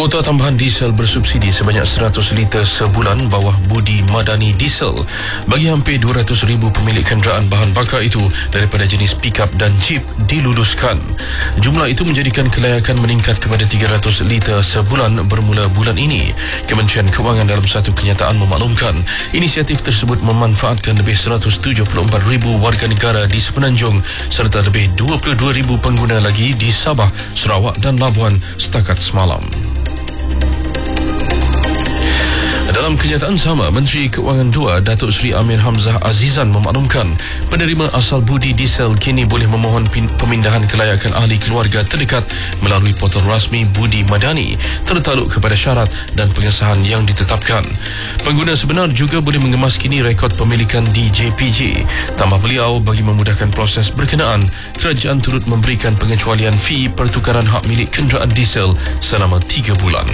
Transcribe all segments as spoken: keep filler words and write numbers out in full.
Kuota tambahan diesel bersubsidi sebanyak seratus liter sebulan bawah Budi Madani Diesel bagi hampir dua ratus ribu pemilik kenderaan bahan bakar itu daripada jenis pick-up dan jeep diluluskan. Jumlah itu menjadikan kelayakan meningkat kepada tiga ratus liter sebulan bermula bulan ini. Kementerian Kewangan dalam satu kenyataan memaklumkan inisiatif tersebut memanfaatkan lebih seratus tujuh puluh empat ribu warga negara di Semenanjung serta lebih dua puluh dua ribu pengguna lagi di Sabah, Sarawak dan Labuan setakat semalam. Dalam kenyataan sama, Menteri Kewangan dua Datuk Seri Amir Hamzah Azizan memaklumkan penerima asal budi diesel kini boleh memohon pemindahan kelayakan ahli keluarga terdekat melalui portal rasmi Budi Madani tertakluk kepada syarat dan pengesahan yang ditetapkan. Pengguna sebenar juga boleh mengemaskini rekod pemilikan di J P J. Tambah beliau, bagi memudahkan proses berkenaan, kerajaan turut memberikan pengecualian fee pertukaran hak milik kenderaan diesel selama tiga bulan.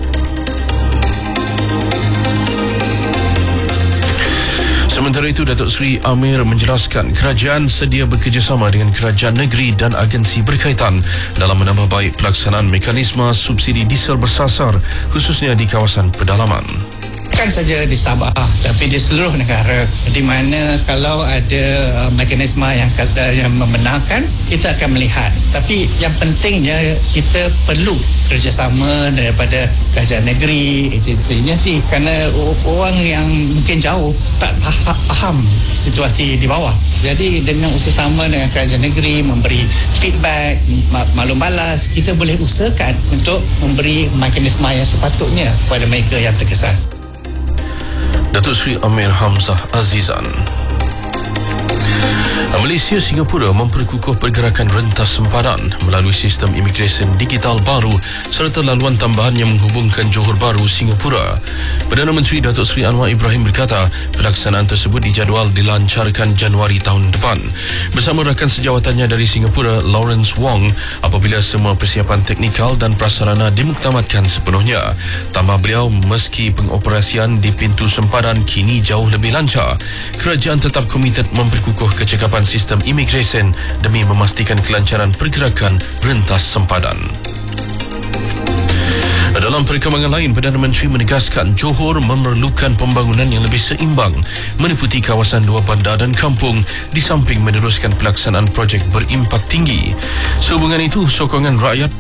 Sementara itu, Datuk Seri Amir menjelaskan kerajaan sedia bekerjasama dengan kerajaan negeri dan agensi berkaitan dalam menambah baik pelaksanaan mekanisme subsidi diesel bersasar khususnya di kawasan pedalaman. Bukan saja di Sabah tapi di seluruh negara, di mana kalau ada uh, mekanisme yang kata yang membenarkan, kita akan melihat. Tapi yang pentingnya kita perlu kerjasama daripada kerajaan negeri, agensinya sih, kerana orang yang mungkin jauh tak faham situasi di bawah. Jadi dengan usaha-sama dengan kerajaan negeri memberi feedback, maklum balas, kita boleh usahakan untuk memberi mekanisme yang sepatutnya kepada mereka yang terkesan. Datuk Seri Amir Hamzah Azizan. Malaysia Singapura memperkukuh pergerakan rentas sempadan melalui sistem imigresen digital baru serta laluan tambahan yang menghubungkan Johor Bahru, Singapura. Perdana Menteri Datuk Seri Anwar Ibrahim berkata pelaksanaan tersebut dijadual dilancarkan Januari tahun depan. Bersama rakan sejawatannya dari Singapura, Lawrence Wong, apabila semua persiapan teknikal dan prasarana dimuktamadkan sepenuhnya. Tambah beliau, meski pengoperasian di pintu sempadan kini jauh lebih lancar, kerajaan tetap komited memperkukuh kecekapan sistem imigresen demi memastikan kelancaran pergerakan rentas sempadan. Dalam perkembangan lain, Perdana Menteri menegaskan Johor memerlukan pembangunan yang lebih seimbang meliputi kawasan luar bandar dan kampung di samping meneruskan pelaksanaan projek berimpak tinggi. Sehubungan itu, sokongan rakyat